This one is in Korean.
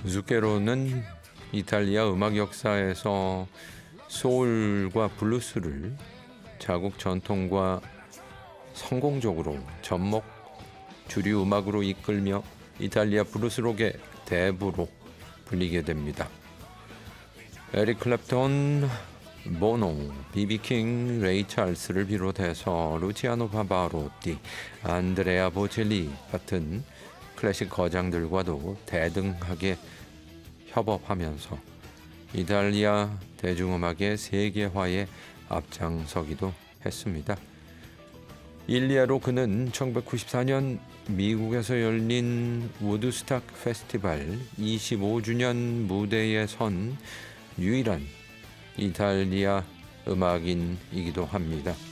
zucchero는 이탈리아 음악 역사에서 소울과 블루스를 자국 전통과 성공적으로 접목 주류 음악으로 이끌며 이탈리아 블루스록의 대부로 불리게 됩니다. 에릭 클랩톤, 보노, 비비킹, 레이 찰스를 비롯해서 루치아노 파바로티, 안드레아 보첼리 같은 클래식 거장들과도 대등하게 협업하면서 이탈리아 대중음악의 세계화에 앞장서기도 했습니다. 일례로 그는 1994년 미국에서 열린 우드스탁 페스티벌 25주년 무대에 선 유일한 이탈리아 음악인이기도 합니다.